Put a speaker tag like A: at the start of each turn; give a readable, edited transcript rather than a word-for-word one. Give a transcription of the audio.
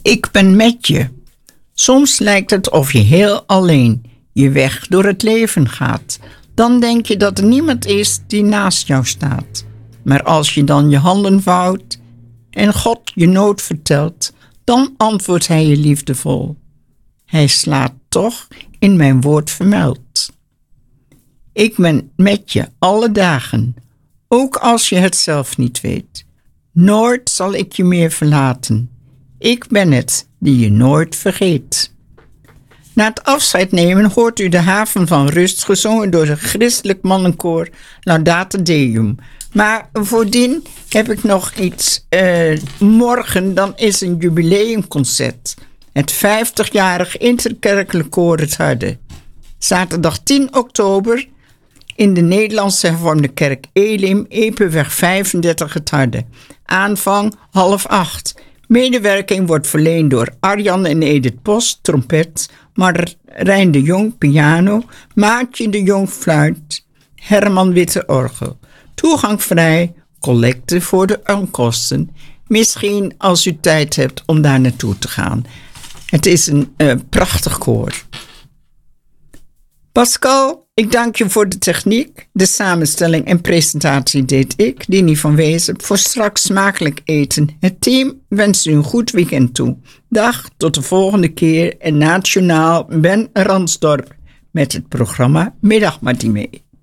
A: Ik ben met je. Soms lijkt het of je heel alleen je weg door het leven gaat. Dan denk je dat er niemand is die naast jou staat. Maar als je dan je handen vouwt en God je nood vertelt, dan antwoordt hij je liefdevol. Hij slaat toch in mijn woord vermeld. Ik ben met je alle dagen, ook als je het zelf niet weet. Nooit zal ik je meer verlaten. Ik ben het die je nooit vergeet. Na het afscheid nemen hoort u de haven van rust gezongen door het christelijk mannenkoor Laudate Deum. Maar voordien heb ik nog iets. Morgen dan is een jubileumconcert. Het 50-jarig interkerkelijk koor Het Harde. Zaterdag 10 oktober in de Nederlandse Hervormde Kerk Elim, Epenweg 35 Het Harde. Aanvang 7:30. Medewerking wordt verleend door Arjan en Edith Post, trompet, Marijn de Jong, piano, Maartje de Jong, fluit, Herman Witte, orgel. Toegang vrij, collecte voor de onkosten. Misschien als u tijd hebt om daar naartoe te gaan. Het is een prachtig koor. Pascal, ik dank je voor de techniek. De samenstelling en presentatie deed ik, Dini van Wezen, voor straks smakelijk eten. Het team wenst u een goed weekend toe. Dag, tot de volgende keer. En nationaal Ben Ransdorp met het programma Middagmatinee.